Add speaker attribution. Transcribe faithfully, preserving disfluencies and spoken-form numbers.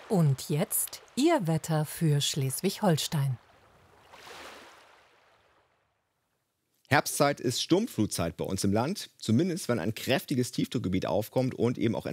Speaker 1: Und jetzt Ihr Wetter für Schleswig-Holstein.
Speaker 2: Herbstzeit ist Sturmflutzeit bei uns im Land, zumindest wenn ein kräftiges Tiefdruckgebiet aufkommt und eben auch